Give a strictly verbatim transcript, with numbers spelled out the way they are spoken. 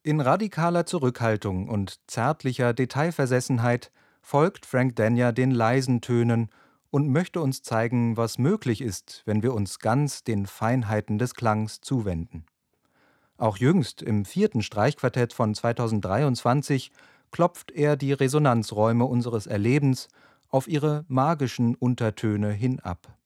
In radikaler Zurückhaltung und zärtlicher Detailversessenheit folgt Frank Dania den leisen Tönen und möchte uns zeigen, was möglich ist, wenn wir uns ganz den Feinheiten des Klangs zuwenden. Auch jüngst im vierten Streichquartett von zweitausenddreiundzwanzig klopft er die Resonanzräume unseres Erlebens auf ihre magischen Untertöne hinab.